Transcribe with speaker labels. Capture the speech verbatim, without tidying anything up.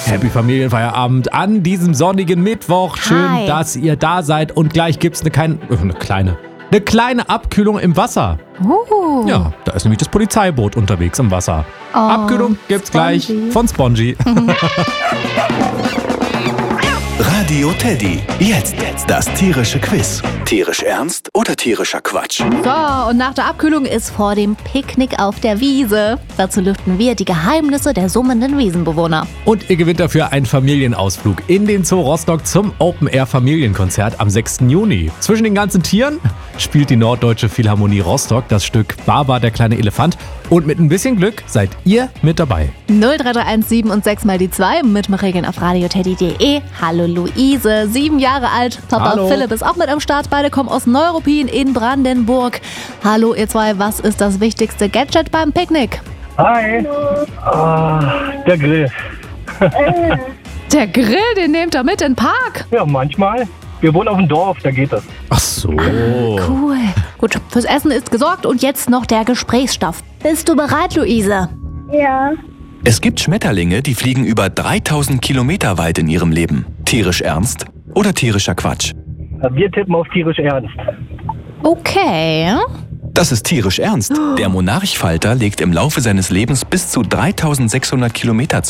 Speaker 1: Happy Familienfeierabend an diesem sonnigen Mittwoch. Schön,
Speaker 2: Hi.
Speaker 1: dass ihr da seid. Und gleich gibt's eine, kein, äh, eine kleine, eine kleine Abkühlung im Wasser.
Speaker 2: Uh.
Speaker 1: Ja, da ist nämlich das Polizeiboot unterwegs im Wasser.
Speaker 2: Oh,
Speaker 1: Abkühlung gibt's
Speaker 2: Spongy.
Speaker 1: gleich von Spongy.
Speaker 3: Radio Teddy. Jetzt das tierische Quiz. Tierisch ernst oder tierischer Quatsch?
Speaker 2: So, und nach der Abkühlung ist vor dem Picknick auf der Wiese. Dazu lüften wir die Geheimnisse der summenden Wiesenbewohner.
Speaker 1: Und ihr gewinnt dafür einen Familienausflug in den Zoo Rostock zum Open-Air-Familienkonzert am sechsten Juni. Zwischen den ganzen Tieren spielt die Norddeutsche Philharmonie Rostock das Stück Baba, der kleine Elefant. Und mit ein bisschen Glück seid ihr mit dabei.
Speaker 2: null drei drei eins sieben und sechs mal die zwei mit Regeln auf radioteddy punkt de. Hallo Luise, sieben Jahre alt. Papa
Speaker 1: Hallo.
Speaker 2: Philipp ist auch mit am Start. Beide kommen aus Neuruppin in Brandenburg. Hallo ihr zwei, was ist das wichtigste Gadget beim Picknick?
Speaker 4: Hi. Ah, der Grill.
Speaker 2: Der Grill, den nehmt ihr mit in den Park.
Speaker 4: Ja, manchmal. Wir wohnen auf dem Dorf, da geht das.
Speaker 1: Ach so.
Speaker 2: Cool. Gut, fürs Essen ist gesorgt und jetzt noch der Gesprächsstoff. Bist du bereit, Luise?
Speaker 5: Ja,
Speaker 3: Es gibt Schmetterlinge, die fliegen über dreitausend Kilometer weit in ihrem Leben. Tierisch ernst oder tierischer Quatsch?
Speaker 4: Wir tippen auf tierisch ernst.
Speaker 2: Okay.
Speaker 3: Das ist tierisch ernst. Der Monarchfalter legt im Laufe seines Lebens bis zu dreitausendsechshundert Kilometer